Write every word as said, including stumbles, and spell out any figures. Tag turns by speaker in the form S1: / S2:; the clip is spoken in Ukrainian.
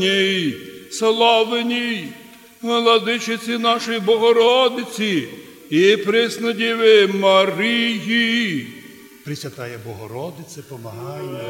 S1: славеній, владичиці нашої Богородиці і Преснодіви Марії.
S2: Пресвятая Богородице, помагай нам.